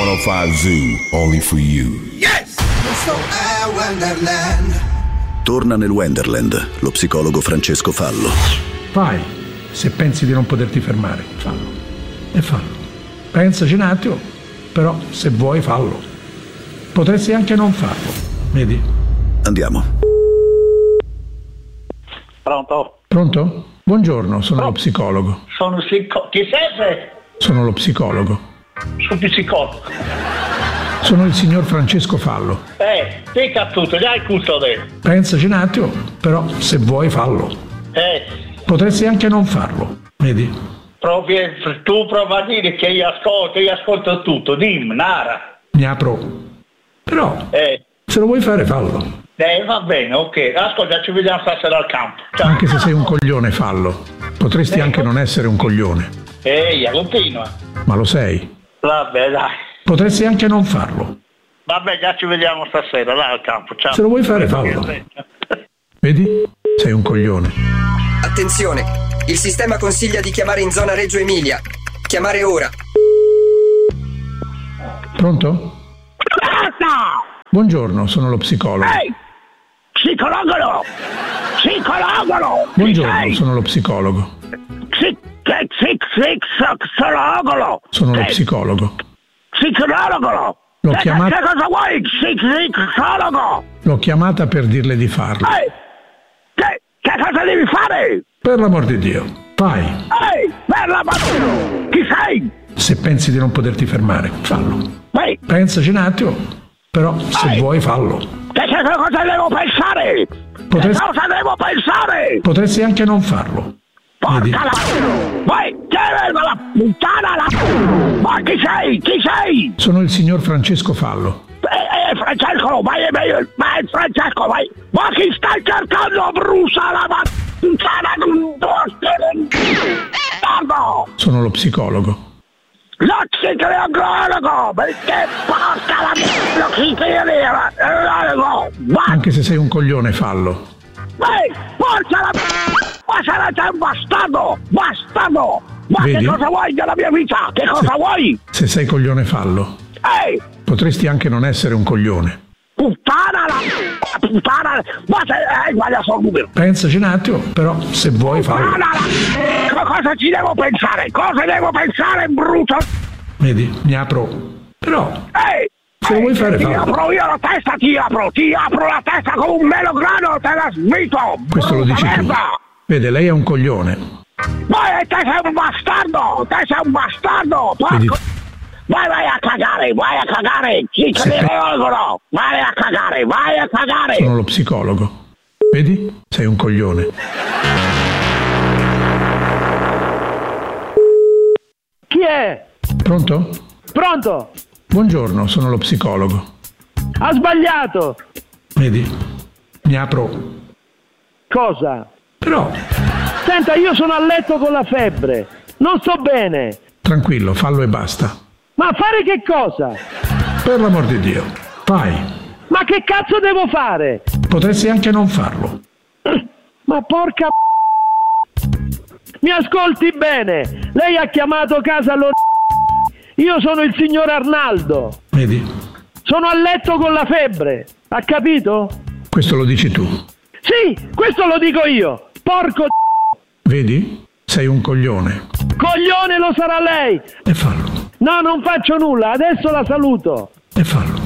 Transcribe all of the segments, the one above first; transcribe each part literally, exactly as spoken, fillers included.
centocinque Zoo, only for you. Yes! Questo è Wonderland. Torna nel Wonderland lo psicologo Francesco Fallo. Vai, se pensi di non poterti fermare, fallo. E fallo. Pensaci un attimo, però se vuoi fallo. Potresti anche non farlo, vedi? Andiamo. Pronto? Pronto? Buongiorno, sono Oh. lo psicologo. Sono psicologo. Chi sei? Sono lo psicologo. Sono psicologo. Sono il signor Francesco Fallo. Eh, dica tutto, dai custode. Pensaci un attimo, però se vuoi fallo. Eh, Potresti anche non farlo, vedi? provi, tu prova a dire che io ascolto, io ascolto tutto, dimmi, Nara. Mi apro. Però, Eh, se lo vuoi fare, fallo. eh, va bene, ok. Ascolta, ci vediamo stasera al campo. Ciao. Anche se sei un coglione, fallo. Potresti anche non essere un coglione, Ehi, continua. ma lo sei. Vabbè, dai. Potresti anche non farlo. Vabbè, già ci vediamo stasera, là al campo, ciao. Se lo vuoi fare, fallo. Vedi? Sei un coglione. Attenzione, il sistema consiglia di chiamare in zona Reggio Emilia. Chiamare ora. Pronto? Buongiorno, sono lo psicologo. Ehi, psicologo! Psicologo! Buongiorno, sono lo psicologo. Psicologo! Sono lo psicologo. Psicologo! L'ho Che- chiamato- Che cosa vuoi? Psicologo! L'ho chiamata per dirle di farlo. Ehi! Che, che cosa devi fare? Per l'amor di Dio, fai. Ehi! Per la mattina! Chi sei? Se pensi di non poterti fermare, fallo. Ehi! Pensaci un attimo, però se Ehi. vuoi fallo. Che, che cosa devo pensare? Potresti- Che cosa devo pensare? Potresti anche non farlo. Vedi? Porca la... Vai! Che la puttana la... Ma chi sei? Chi sei? Sono il signor Francesco Fallo. Eh, eh, Francesco, vai, vai, vai, Francesco, vai! Ma chi stai cercando, brusa la puttana d'un bastardo! Sono lo psicologo. Lo psicologo! Perché porca la... Lo psicologo! Ma... Anche se sei un coglione, fallo. Ehi, forza la... Ma sarete un bastardo! Bastardo! Ma Vedi? che cosa vuoi della mia vita? Che cosa Se- vuoi? Se sei coglione, fallo. Ehi! Potresti anche non essere un coglione. Puttana la... Puttana... Ma se... Eh, guarda sul numero! Pensaci un attimo, però se vuoi fallo. Puttana la... Co- Cosa ci devo pensare? Cosa devo pensare, brutto? Vedi, mi apro. Però, Ehi! se lo vuoi fare, Ti fallo. apro io la testa, ti apro! Ti apro la testa come un melograno, te la svito! Questo lo brutta dici tu. merda! Vede, lei è un coglione. Ma te sei un bastardo! Te sei un bastardo! Vedi, Porco... Vai, vai a cagare, vai a cagare! Ci Se te ne te- rivolgono! Vai a cagare, vai a cagare! sono lo psicologo. Vedi? Sei un coglione. Chi è? Pronto? Pronto? Buongiorno, sono lo psicologo. Ha sbagliato! Vedi? Mi apro. Cosa? Però, Senta, io sono a letto con la febbre. Non sto bene. tranquillo, fallo e basta. Ma fare che cosa? Per l'amor di Dio, fai. Ma che cazzo devo fare? Potresti anche non farlo. Ma porca... Mi ascolti bene. Lei ha chiamato casa Lor... Io sono il signor Arnaldo. Vedi? Sono a letto con la febbre. Ha capito? Questo lo dici tu. Sì, questo lo dico io. Porco... Vedi? Sei un coglione. Coglione lo sarà lei. E fallo. No, non faccio nulla. Adesso la saluto. E fallo.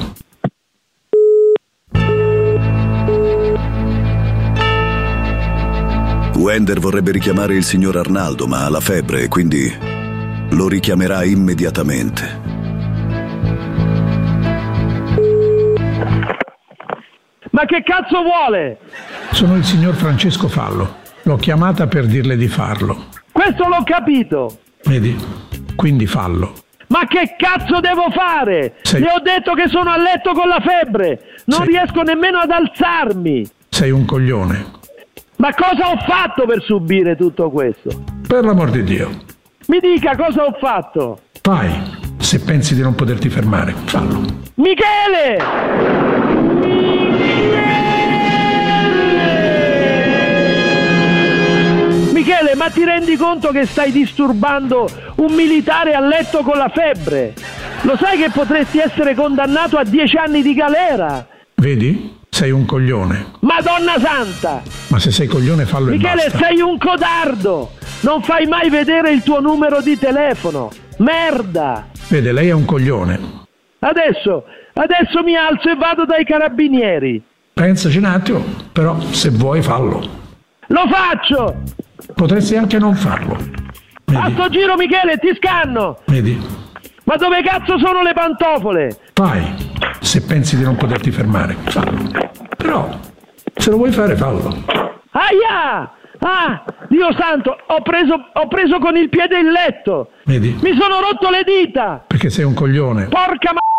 Wender vorrebbe richiamare il signor Arnaldo, ma ha la febbre, quindi lo richiamerà immediatamente. Ma che cazzo vuole? Sono il signor Francesco Fallo. L'ho chiamata per dirle di farlo. Questo l'ho capito. Vedi? Quindi fallo. Ma che cazzo devo fare? Sei- Le ho detto che sono a letto con la febbre. Non Sei- riesco nemmeno ad alzarmi. Sei un coglione. Ma cosa ho fatto per subire tutto questo? Per l'amor di Dio. Mi dica cosa ho fatto. Fai. Se pensi di non poterti fermare, fallo. Michele! Michele, ma ti rendi conto che stai disturbando un militare a letto con la febbre? Lo sai che potresti essere condannato a dieci anni di galera? Vedi? Sei un coglione. Madonna santa! Ma se sei coglione fallo Michele, e basta. sei un codardo! Non fai mai vedere il tuo numero di telefono! Merda! Vede, lei è un coglione. Adesso, adesso mi alzo e vado dai carabinieri. Pensaci un attimo, però se vuoi fallo. Lo faccio! Potresti anche non farlo. A Vedi? sto giro, Michele, ti scanno! Vedi? Ma dove cazzo sono le pantofole? Fai. Se pensi di non poterti fermare, fallo. Però, se lo vuoi fare, fallo. Aia! Ah, Dio santo, ho preso, ho preso con il piede il letto. Vedi? Mi sono rotto le dita. Perché sei un coglione. Porca ma...